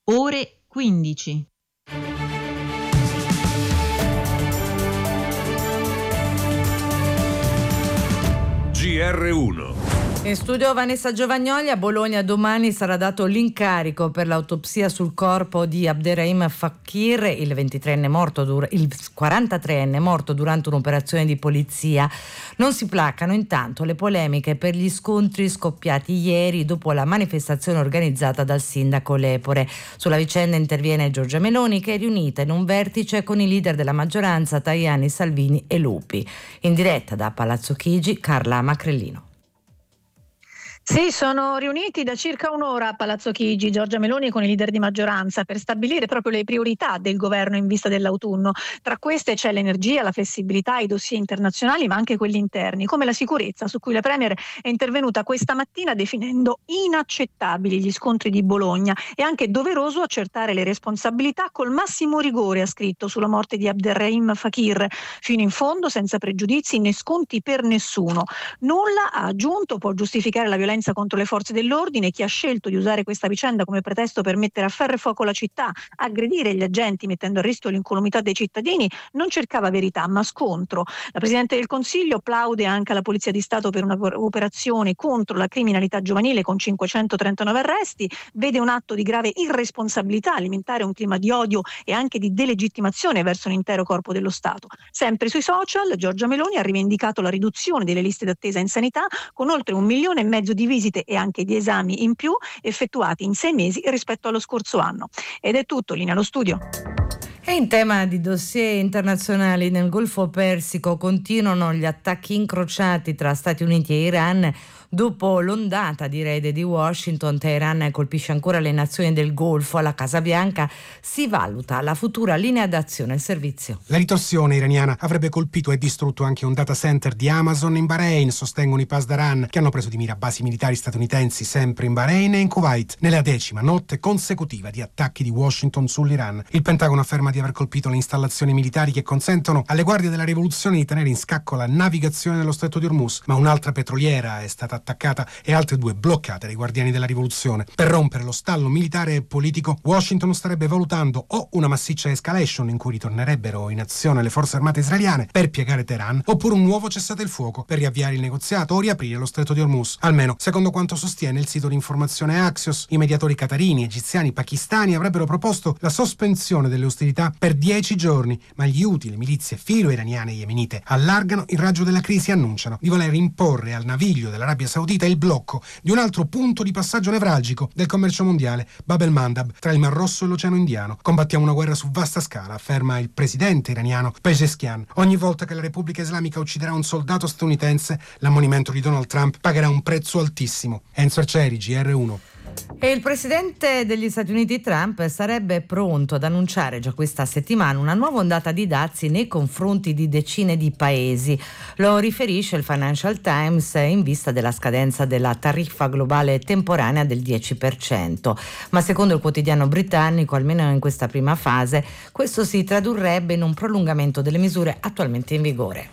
Ore 15. GR1. In studio Vanessa Giovagnoli. A Bologna domani sarà dato l'incarico per l'autopsia sul corpo di Abderrahim Fakir, il 43enne morto, il 43enne morto durante un'operazione di polizia. Non si placano intanto le polemiche per gli scontri scoppiati ieri dopo la manifestazione organizzata dal sindaco Lepore. Sulla vicenda interviene Giorgia Meloni, che è riunita in un vertice con i leader della maggioranza Tajani, Salvini e Lupi. In diretta da Palazzo Chigi, Carla Macrellino. Sì, sono riuniti da circa un'ora a Palazzo Chigi Giorgia Meloni con i leader di maggioranza per stabilire proprio le priorità del governo in vista dell'autunno. Tra queste c'è l'energia, la flessibilità, i dossier internazionali, ma anche quelli interni, come la sicurezza, su cui la Premier è intervenuta questa mattina definendo inaccettabili gli scontri di Bologna e anche doveroso accertare le responsabilità col massimo rigore, ha scritto, sulla morte di Abderrahim Fakir, fino in fondo, senza pregiudizi né sconti per nessuno. Nulla, ha aggiunto, può giustificare la violenza contro le forze dell'ordine. Chi ha scelto di usare questa vicenda come pretesto per mettere a ferro e fuoco la città, aggredire gli agenti mettendo a rischio l'incolumità dei cittadini, non cercava verità ma scontro. La Presidente del Consiglio plaude anche alla Polizia di Stato per un'operazione contro la criminalità giovanile con 539 arresti, vede un atto di grave irresponsabilità alimentare un clima di odio e anche di delegittimazione verso un intero corpo dello Stato. Sempre sui social, Giorgia Meloni ha rivendicato la riduzione delle liste d'attesa in sanità, con oltre 1,5 milioni di visite e anche di esami in più effettuati in 6 mesi rispetto allo scorso anno. Ed è tutto, linea allo studio. E in tema di dossier internazionali, nel Golfo Persico continuano gli attacchi incrociati tra Stati Uniti e Iran. Dopo l'ondata di raid di Washington, Teheran colpisce ancora le nazioni del Golfo. Alla Casa Bianca si valuta la futura linea d'azione al servizio. La ritorsione iraniana avrebbe colpito e distrutto anche un data center di Amazon in Bahrain, sostengono i Pasdaran, che hanno preso di mira basi militari statunitensi sempre in Bahrain e in Kuwait, nella 10ª notte consecutiva di attacchi di Washington sull'Iran. Il Pentagono afferma di aver colpito le installazioni militari che consentono alle guardie della rivoluzione di tenere in scacco la navigazione nello stretto di Hormuz, ma un'altra petroliera è stata attaccata e altre 2 bloccate dai guardiani della rivoluzione. Per rompere lo stallo militare e politico, Washington starebbe valutando o una massiccia escalation in cui ritornerebbero in azione le forze armate israeliane per piegare Teheran, oppure un nuovo cessate il fuoco per riavviare il negoziato o riaprire lo stretto di Hormuz. Almeno, secondo quanto sostiene il sito di informazione Axios, i mediatori qatarini, egiziani, pakistani avrebbero proposto la sospensione delle ostilità per 10 giorni, ma gli Houthi, le milizie filo-iraniane e yemenite, allargano il raggio della crisi e annunciano di voler imporre al naviglio dell'Arabia Saudita il blocco di un altro punto di passaggio nevralgico del commercio mondiale, Bab el-Mandab, tra il Mar Rosso e l'Oceano Indiano. Combattiamo una guerra su vasta scala, afferma il presidente iraniano Pezeshkian. Ogni volta che la Repubblica Islamica ucciderà un soldato statunitense, l'ammonimento di Donald Trump pagherà un prezzo altissimo. Enzo Arcieri, GR1. E il presidente degli Stati Uniti Trump sarebbe pronto ad annunciare già questa settimana una nuova ondata di dazi nei confronti di decine di paesi. Lo riferisce il Financial Times in vista della scadenza della tariffa globale temporanea del 10%. Ma secondo il quotidiano britannico, almeno in questa prima fase, questo si tradurrebbe in un prolungamento delle misure attualmente in vigore.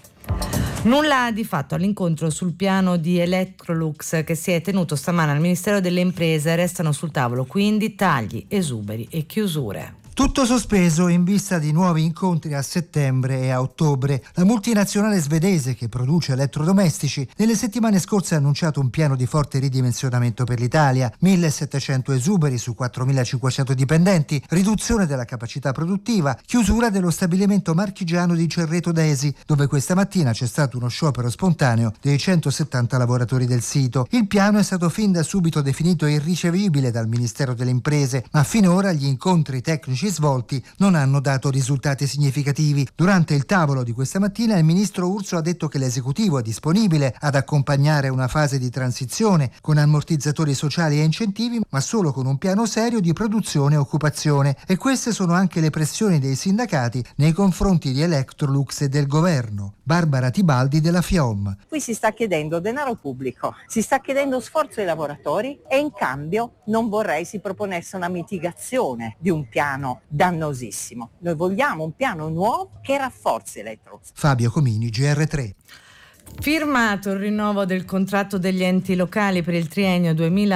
Nulla di fatto all'incontro sul piano di Electrolux che si è tenuto stamane al Ministero delle Imprese. Restano sul tavolo quindi tagli, esuberi e chiusure. Tutto sospeso in vista di nuovi incontri a settembre e a ottobre. La multinazionale svedese che produce elettrodomestici nelle settimane scorse ha annunciato un piano di forte ridimensionamento per l'Italia, 1.700 esuberi su 4.500 dipendenti, riduzione della capacità produttiva, chiusura dello stabilimento marchigiano di Cerreto d'Esi, dove questa mattina c'è stato uno sciopero spontaneo dei 170 lavoratori del sito. Il piano è stato fin da subito definito irricevibile dal Ministero delle Imprese, ma finora gli incontri tecnici svolti non hanno dato risultati significativi. Durante il tavolo di questa mattina il ministro Urso ha detto che l'esecutivo è disponibile ad accompagnare una fase di transizione con ammortizzatori sociali e incentivi, ma solo con un piano serio di produzione e occupazione. E queste sono anche le pressioni dei sindacati nei confronti di Electrolux e del governo. Barbara Tibaldi della FIOM. Qui si sta chiedendo denaro pubblico, si sta chiedendo sforzo ai lavoratori e in cambio non vorrei si proponesse una mitigazione di un piano dannosissimo. Noi vogliamo un piano nuovo che rafforzi Electrolux. Fabio Comini, GR3. Firmato il rinnovo del contratto degli enti locali per il triennio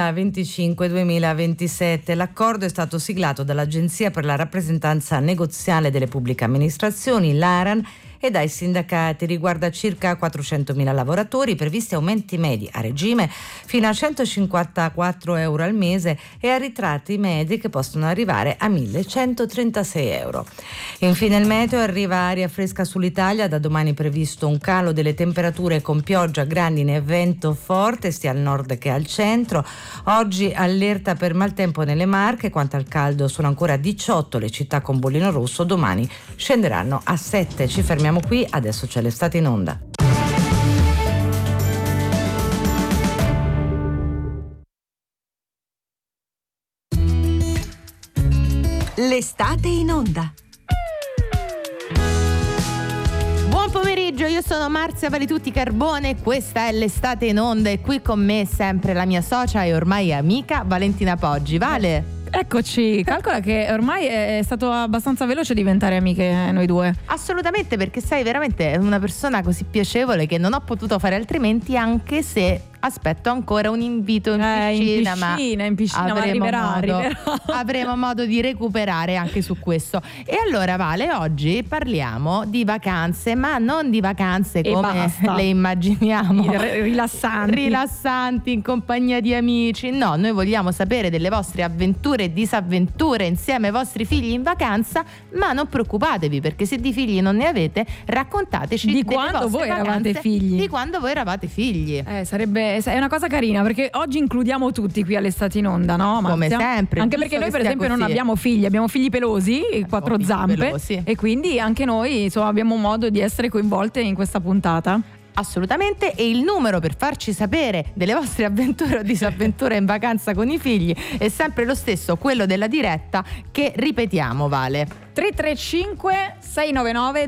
2025-2027. L'accordo è stato siglato dall'Agenzia per la rappresentanza negoziale delle pubbliche amministrazioni, l'ARAN, e dai sindacati. Riguarda circa 400.000 lavoratori, previsti aumenti medi a regime fino a 154 euro al mese e a ritratti medi che possono arrivare a 1.136 euro. Infine il meteo, arriva aria fresca sull'Italia, da domani previsto un calo delle temperature con pioggia, grandine e vento forte sia al nord che al centro. Oggi allerta per maltempo nelle Marche, quanto al caldo sono ancora 18 le città con bollino rosso, domani scenderanno a 7. Ci fermiamo qui, adesso c'è l'estate in onda. L'estate in onda. Buon pomeriggio, io sono Marzia Valitutti Carbone, questa è l'estate in onda e qui con me sempre la mia socia e ormai amica Valentina Poggi. Vale? Eccoci, calcola che ormai è stato abbastanza veloce diventare amiche noi due. Assolutamente, perché sei veramente una persona così piacevole che non ho potuto fare altrimenti, anche se aspetto ancora un invito in piscina, ma arriverà. Avremo modo di recuperare anche su questo. E allora Vale, oggi parliamo di vacanze, ma non di vacanze come le immaginiamo, rilassanti in compagnia di amici. No, noi vogliamo sapere delle vostre avventure e disavventure insieme ai vostri figli in vacanza, ma non preoccupatevi, perché se di figli non ne avete, raccontateci di quando voi eravate figli. Di quando voi eravate figli. È una cosa carina, perché oggi includiamo tutti qui all'estate in onda, no? Come sempre. Anche perché noi per esempio non abbiamo figli, abbiamo figli pelosi, quattro zampe, pelosi. E quindi anche noi insomma abbiamo modo di essere coinvolte in questa puntata. Assolutamente, e il numero per farci sapere delle vostre avventure o disavventure in vacanza con i figli è sempre lo stesso, quello della diretta, che ripetiamo, Vale. 335 699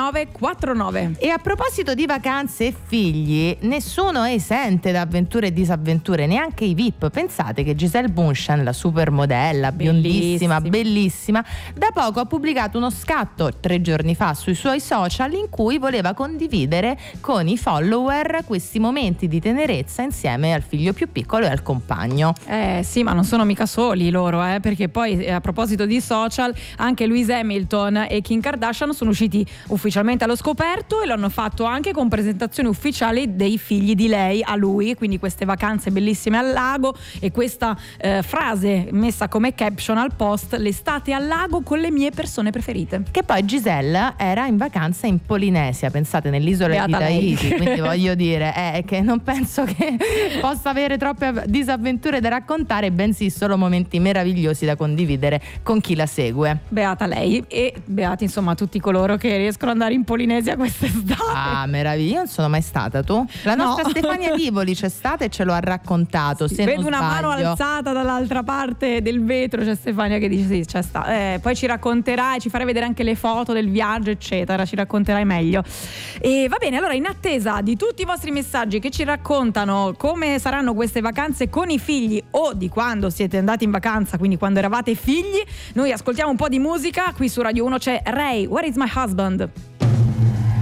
2949. E a proposito di vacanze e figli, nessuno è esente da avventure e disavventure, neanche i VIP. Pensate che Gisele Bündchen, la supermodella, biondissima, bellissima, da poco ha pubblicato uno scatto 3 giorni fa sui suoi social in cui voleva condividere con i follower questi momenti di tenerezza insieme al figlio più piccolo e al compagno. Sì, ma non sono mica soli loro, perché poi a proposito di social, anche Lewis Hamilton e Kim Kardashian sono usciti ufficialmente allo scoperto e lo hanno fatto anche con presentazioni ufficiali dei figli di lei a lui, quindi queste vacanze bellissime al lago e questa frase messa come caption al post: l'estate al lago con le mie persone preferite. Che poi Giselle era in vacanza in Polinesia, pensate, nell'isola di Tahiti, quindi voglio dire che non penso che possa avere troppe disavventure da raccontare, bensì solo momenti meravigliosi da condividere con chi la segue. Beata lei e beati insomma tutti coloro che riescono ad andare in Polinesia quest'estate. Ah, meraviglia, io non sono mai stata. Tu? La nostra Stefania Tivoli c'è stata e ce lo ha raccontato. Sì, se vedo non una mano alzata dall'altra parte del vetro, c'è Stefania che dice sì, c'è sta. Poi ci racconterai, ci farai vedere anche le foto del viaggio eccetera, ci racconterai meglio. E va bene, allora in attesa di tutti i vostri messaggi che ci raccontano come saranno queste vacanze con i figli o di quando siete andati in vacanza, quindi quando eravate figli, noi ascoltiamo un po' di musica. Qui su Radio 1 c'è Ray, Where is my husband?